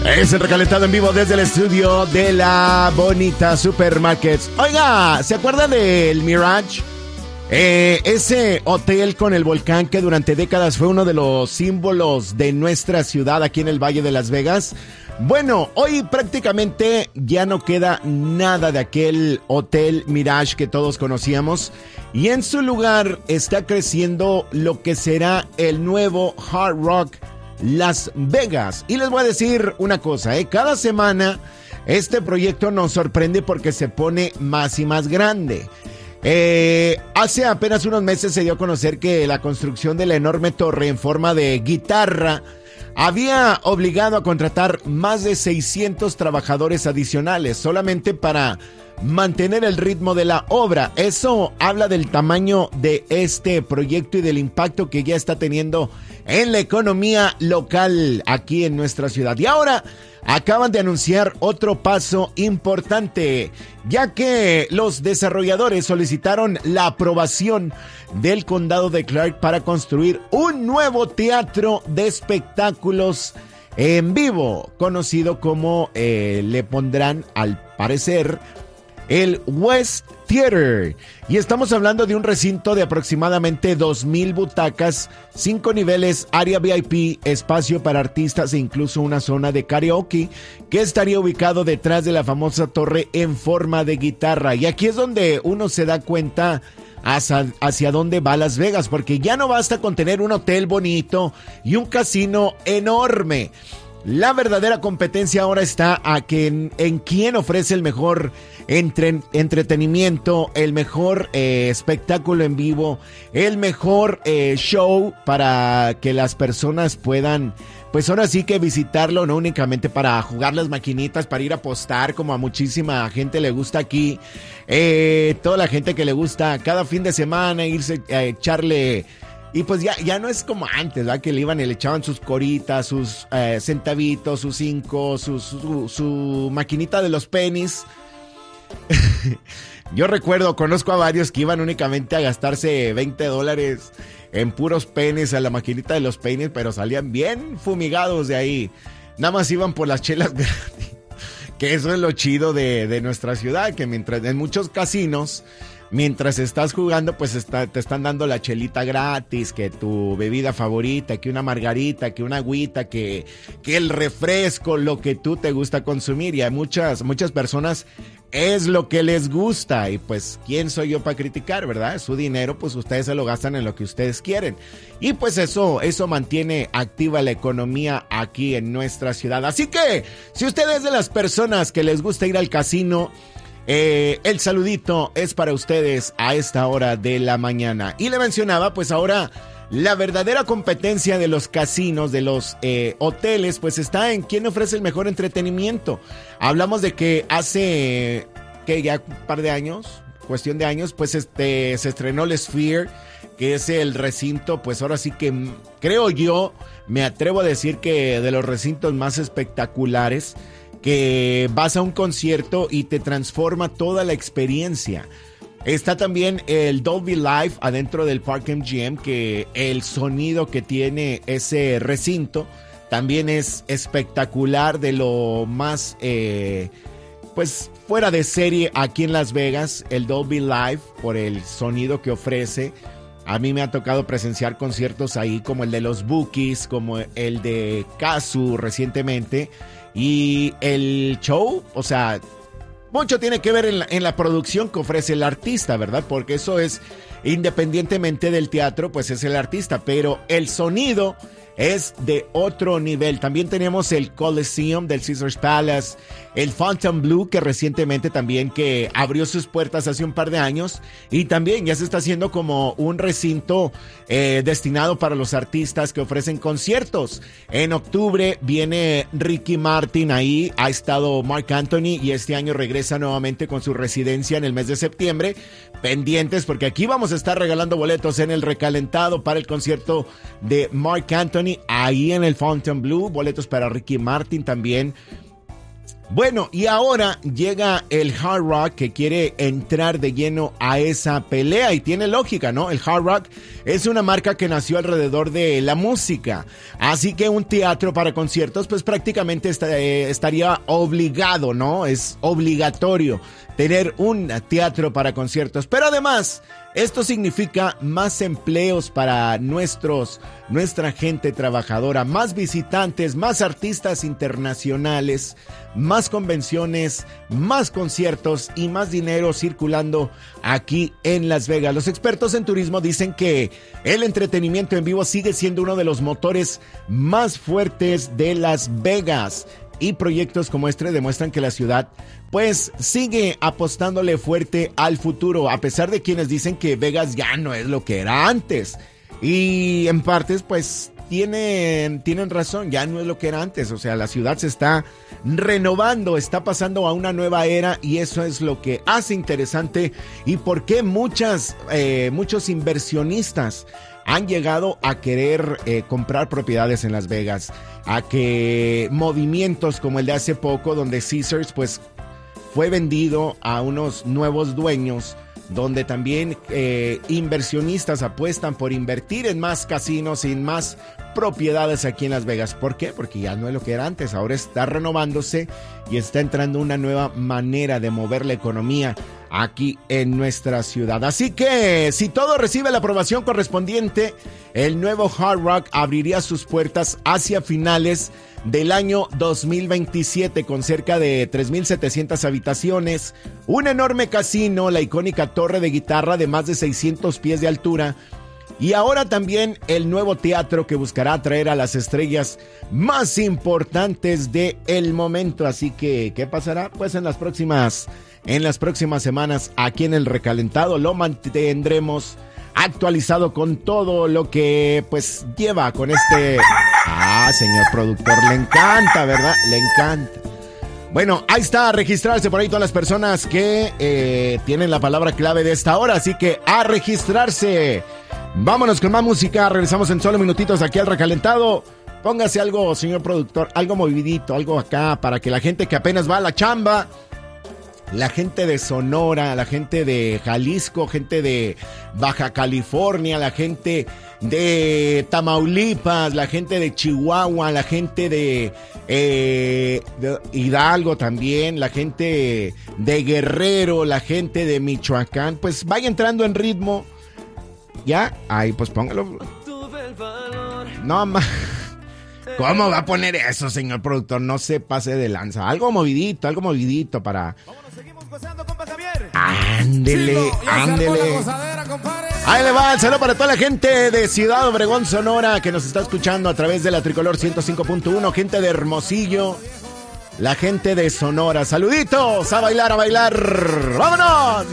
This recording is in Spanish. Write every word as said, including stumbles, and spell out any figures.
Es el recalentado en vivo desde el estudio de la Bonita Supermarkets. Oiga, ¿se acuerda del Mirage? Eh, ese hotel con el volcán que durante décadas fue uno de los símbolos de nuestra ciudad aquí en el Valle de Las Vegas. Bueno, hoy prácticamente ya no queda nada de aquel hotel Mirage que todos conocíamos. Y en su lugar está creciendo lo que será el nuevo Hard Rock Las Vegas. Y les voy a decir una cosa, ¿eh? Cada semana este proyecto nos sorprende porque se pone más y más grande. Eh, hace apenas unos meses se dio a conocer que la construcción de la enorme torre en forma de guitarra había obligado a contratar más de seiscientos trabajadores adicionales solamente para mantener el ritmo de la obra. Eso habla del tamaño de este proyecto y del impacto que ya está teniendo en la economía local aquí en nuestra ciudad. Y ahora acaban de anunciar otro paso importante, ya que los desarrolladores solicitaron la aprobación del condado de Clark para construir un nuevo teatro de espectáculos en vivo, conocido como eh, le pondrán al parecer el West Theater. Y estamos hablando de un recinto de aproximadamente dos mil butacas, cinco niveles, área V I P, espacio para artistas e incluso una zona de karaoke que estaría ubicado detrás de la famosa torre en forma de guitarra. Y aquí es donde uno se da cuenta hacia, hacia dónde va Las Vegas, porque ya no basta con tener un hotel bonito y un casino enorme. La verdadera competencia ahora está a que en, en quién ofrece el mejor entre, entretenimiento, el mejor eh, espectáculo en vivo, el mejor eh, show para que las personas puedan, pues ahora sí que visitarlo, no únicamente para jugar las maquinitas, para ir a apostar, como a muchísima gente le gusta aquí, eh, toda la gente que le gusta cada fin de semana irse a echarle. Y pues ya, ya no es como antes, ¿verdad? Que le iban y le echaban sus coritas, sus eh, centavitos, sus cinco, su, su, su maquinita de los pennies. Yo recuerdo, conozco a varios que iban únicamente a gastarse veinte dólares en puros pennies a la maquinita de los pennies, pero salían bien fumigados de ahí. Nada más iban por las chelas gratis. Que eso es lo chido de, de nuestra ciudad, que mientras en muchos casinos, mientras estás jugando, pues está, te están dando la chelita gratis, que tu bebida favorita, que una margarita, que una agüita, que, que el refresco, lo que tú te gusta consumir. Y hay muchas, muchas personas es lo que les gusta. Y pues, ¿quién soy yo para criticar, verdad? Su dinero, pues ustedes se lo gastan en lo que ustedes quieren. Y pues eso, eso mantiene activa la economía aquí en nuestra ciudad. Así que, si usted es de las personas que les gusta ir al casino, Eh, el saludito es para ustedes a esta hora de la mañana. Y le mencionaba, pues ahora la verdadera competencia de los casinos, de los eh, hoteles, pues está en quién ofrece el mejor entretenimiento. Hablamos de que hace, que ya un par de años, cuestión de años, pues este se estrenó el Sphere, que es el recinto, pues ahora sí que creo yo, me atrevo a decir que de los recintos más espectaculares, que vas a un concierto y te transforma toda la experiencia. Está también el Dolby Live adentro del Park M G M, que el sonido que tiene ese recinto también es espectacular, de lo más eh, pues fuera de serie aquí en Las Vegas. El Dolby Live, por el sonido que ofrece. A mí me ha tocado presenciar conciertos ahí, como el de los Bookies, como el de Kazu recientemente. Y el show, o sea, mucho tiene que ver en la, en la producción que ofrece el artista, ¿verdad? Porque eso es, independientemente del teatro, pues es el artista, pero el sonido es de otro nivel. También tenemos el Coliseum del Caesars Palace, el Fontainebleau, que recientemente también que abrió sus puertas hace un par de años, y también ya se está haciendo como un recinto eh, destinado para los artistas que ofrecen conciertos. En octubre viene Ricky Martin ahí, ha estado Marc Anthony, y este año regresa nuevamente con su residencia en el mes de septiembre. Pendientes, porque aquí vamos a estar regalando boletos en el recalentado para el concierto de Marc Anthony ahí en el Fontainebleau, boletos para Ricky Martin también. Bueno, y ahora llega el Hard Rock que quiere entrar de lleno a esa pelea y tiene lógica, ¿no? El Hard Rock es una marca que nació alrededor de la música, así que un teatro para conciertos pues prácticamente está, eh, estaría obligado, ¿no? Es obligatorio tener un teatro para conciertos, pero además esto significa más empleos para nuestros, nuestra gente trabajadora, más visitantes, más artistas internacionales, más convenciones, más conciertos y más dinero circulando aquí en Las Vegas. Los expertos en turismo dicen que el entretenimiento en vivo sigue siendo uno de los motores más fuertes de Las Vegas. Y proyectos como este demuestran que la ciudad pues sigue apostándole fuerte al futuro, a pesar de quienes dicen que Vegas ya no es lo que era antes. Y en partes pues tienen, tienen razón, ya no es lo que era antes. O sea, la ciudad se está renovando, está pasando a una nueva era y eso es lo que hace interesante y por qué muchas, eh, muchos inversionistas han llegado a querer eh, comprar propiedades en Las Vegas, a que movimientos como el de hace poco, donde Caesars pues fue vendido a unos nuevos dueños, donde también eh, inversionistas apuestan por invertir en más casinos y en más propiedades aquí en Las Vegas. ¿Por qué? Porque ya no es lo que era antes, ahora está renovándose y está entrando una nueva manera de mover la economía aquí en nuestra ciudad. Así que si todo recibe la aprobación correspondiente, el nuevo Hard Rock abriría sus puertas hacia finales del año dos mil veintisiete con cerca de tres mil setecientas habitaciones, un enorme casino, la icónica torre de guitarra de más de seiscientos pies de altura y ahora también el nuevo teatro que buscará atraer a las estrellas más importantes del momento. Así que, ¿qué pasará? Pues en las próximas En las próximas semanas aquí en El Recalentado lo mantendremos actualizado con todo lo que pues lleva con este... Ah, señor productor, le encanta, ¿verdad? Le encanta. Bueno, ahí está, a registrarse por ahí todas las personas que eh, tienen la palabra clave de esta hora, así que a registrarse. Vámonos con más música, regresamos en solo minutitos aquí al Recalentado. Póngase algo, señor productor, algo movidito, algo acá para que la gente que apenas va a la chamba... La gente de Sonora, la gente de Jalisco, gente de Baja California, la gente de Tamaulipas, la gente de Chihuahua, la gente de, eh, de Hidalgo también, la gente de Guerrero, la gente de Michoacán, pues vaya entrando en ritmo. Ya, ahí pues póngalo. No más. ¿Cómo va a poner eso, señor productor? No se pase de lanza. Algo movidito, algo movidito para... Vámonos, seguimos gozando, compa Javier. Ándele, Chico, ándele. Ahí le va el saludo para toda la gente de Ciudad Obregón, Sonora, que nos está escuchando a través de la Tricolor ciento cinco punto uno. Gente de Hermosillo, la gente de Sonora. Saluditos, a bailar, a bailar. ¡Vámonos!